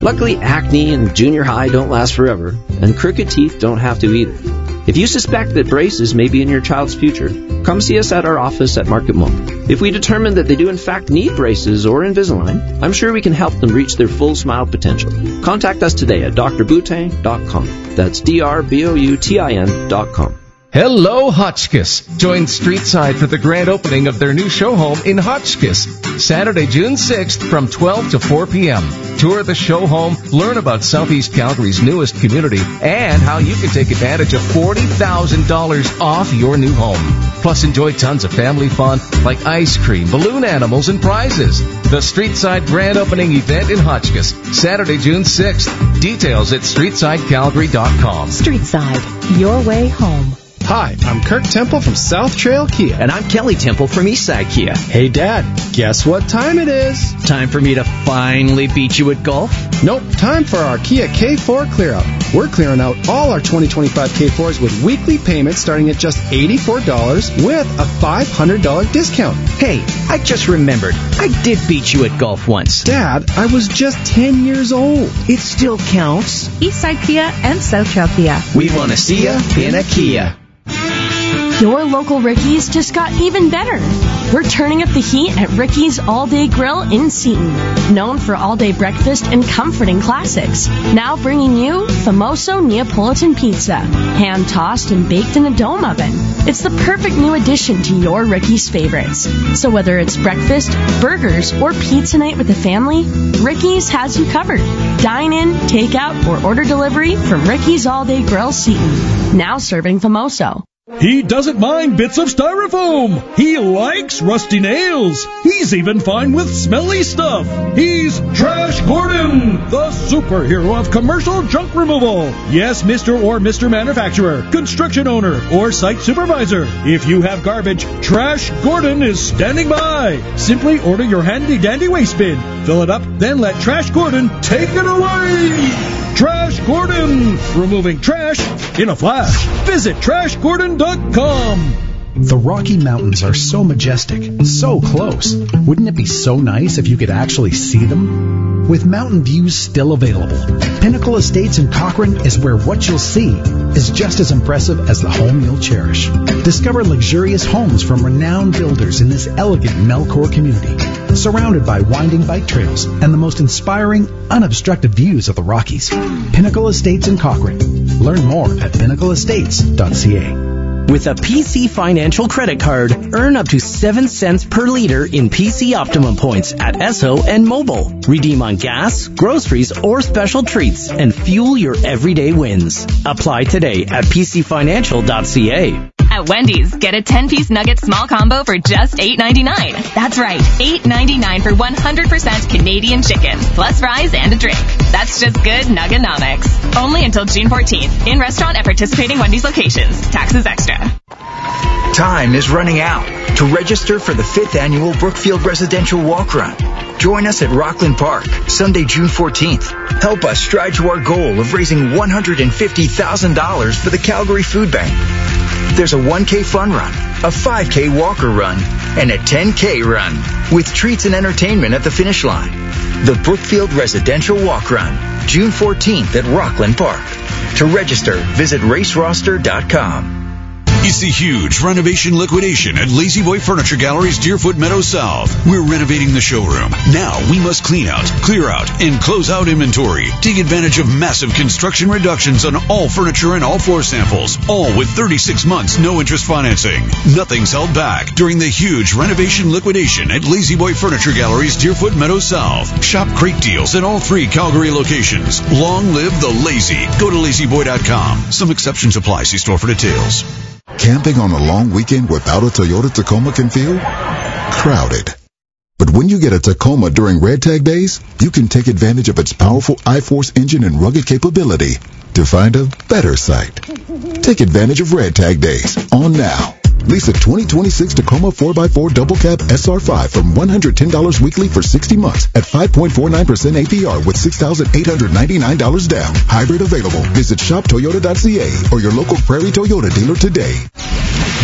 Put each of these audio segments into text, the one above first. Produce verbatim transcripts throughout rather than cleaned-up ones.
Luckily, acne and junior high don't last forever, and crooked teeth don't have to either. If you suspect that braces may be in your child's future, come see us at our office at Market Mall. If we determine that they do in fact need braces or Invisalign, I'm sure we can help them reach their full smile potential. Contact us today at d r boutin dot com. That's D R B O U T I N dot com. Hello, Hotchkiss. Join Streetside for the grand opening of their new show home in Hotchkiss, Saturday, June sixth from twelve to four p.m. Tour the show home, learn about Southeast Calgary's newest community, and how you can take advantage of forty thousand dollars off your new home. Plus, enjoy tons of family fun like ice cream, balloon animals, and prizes. The Streetside grand opening event in Hotchkiss, Saturday, June sixth. Details at streetside calgary dot com. Streetside, your way home. Hi, I'm Kirk Temple from South Trail Kia. And I'm Kelly Temple from Eastside Kia. Hey, Dad, guess what time it is? Time for me to finally beat you at golf? Nope, time for our Kia K four clear out. We're clearing out all our twenty twenty-five K fours with weekly payments starting at just eighty-four dollars with a five hundred dollars discount. Hey, I just remembered. I did beat you at golf once. Dad, I was just ten years old. It still counts. Eastside Kia and South Trail Kia. We want to see ya in a Kia. Your local Ricky's just got even better. We're turning up the heat at Ricky's All Day Grill in Seton, known for all-day breakfast and comforting classics. Now bringing you Famoso Neapolitan Pizza, hand-tossed and baked in a dome oven. It's the perfect new addition to your Ricky's favorites. So whether it's breakfast, burgers, or pizza night with the family, Ricky's has you covered. Dine in, take out, or order delivery from Ricky's All Day Grill Seton. Now serving Famoso. He doesn't mind bits of styrofoam. He likes rusty nails. He's even fine with smelly stuff. He's Trash Gordon, the superhero of commercial junk removal. Yes, Mister or Mister Manufacturer, construction owner, or site supervisor. If you have garbage, Trash Gordon is standing by. Simply order your handy-dandy waste bin. Fill it up, then let Trash Gordon take it away. Trash Gordon, removing trash in a flash. Visit trash gordon dot com. The Rocky Mountains are so majestic, so close. Wouldn't it be so nice if you could actually see them? With mountain views still available, Pinnacle Estates in Cochrane is where what you'll see is just as impressive as the home you'll cherish. Discover luxurious homes from renowned builders in this elegant Melcor community, surrounded by winding bike trails and the most inspiring, unobstructed views of the Rockies. Pinnacle Estates in Cochrane. Learn more at pinnacle estates dot c a. With a P C Financial credit card, earn up to seven cents per liter in P C Optimum points at Esso and Mobile. Redeem on gas, groceries, or special treats and fuel your everyday wins. Apply today at p c financial dot c a. At Wendy's, get a ten-piece nugget small combo for just eight ninety-nine. That's right, eight ninety-nine for one hundred percent Canadian chicken, plus fries and a drink. That's just good Nugganomics. Only until June fourteenth. In restaurant at participating Wendy's locations. Taxes extra. Time is running out to register for the fifth annual Brookfield Residential Walk Run. Join us at Rockland Park, Sunday, June fourteenth. Help us strive to our goal of raising one hundred fifty thousand dollars for the Calgary Food Bank. There's a one K fun run, a five K walker run, and a ten K run, with treats and entertainment at the finish line. The Brookfield Residential Walk Run, June fourteenth at Rockland Park. To register, visit race roster dot com. It's a huge renovation liquidation at Lazy Boy Furniture Gallery's Deerfoot Meadows South. We're renovating the showroom. Now we must clean out, clear out, and close out inventory. Take advantage of massive construction reductions on all furniture and all floor samples, all with thirty-six months no interest financing. Nothing's held back during the huge renovation liquidation at Lazy Boy Furniture Gallery's Deerfoot Meadows South. Shop great deals at all three Calgary locations. Long live the lazy. Go to lazy boy dot com. Some exceptions apply. See store for details. Camping on a long weekend without a Toyota Tacoma can feel crowded. But when you get a Tacoma during Red Tag Days, you can take advantage of its powerful I-Force engine and rugged capability to find a better site. Take advantage of Red Tag Days on now. Lease a twenty twenty-six Tacoma four by four Double Cab S R five from one hundred ten dollars weekly for sixty months at five point four nine percent A P R with six thousand eight hundred ninety-nine dollars down. Hybrid available. Visit shop toyota dot c a or your local Prairie Toyota dealer today.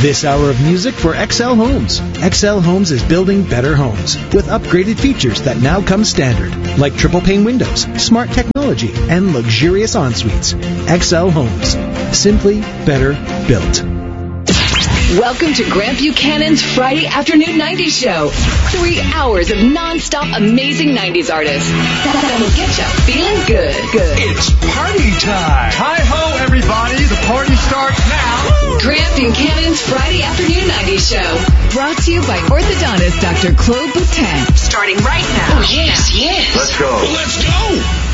This hour of music for X L Homes. X L Homes is building better homes with upgraded features that now come standard, like triple pane windows, smart technology, and luxurious en-suites. X L Homes. Simply better built. Welcome to Grant Buchanan's Friday Afternoon nineties Show. Three hours of non-stop amazing nineties artists that'll get you feeling good. Good. It's party time. Hi-ho, everybody. The party starts now. Grant Buchanan's Friday Afternoon nineties Show. Brought to you by orthodontist Doctor Claude Boutin. Starting right now. Oh, yes, yes. Let's go. Let's go.